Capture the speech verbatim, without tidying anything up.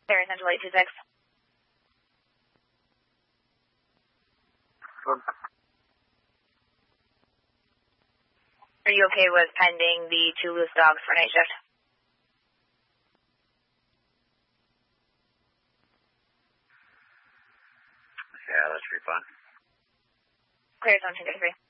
There, Central eight two six. Are you okay with pending the two loose dogs for night shift? Yeah, that should be fine. Clear zone two three.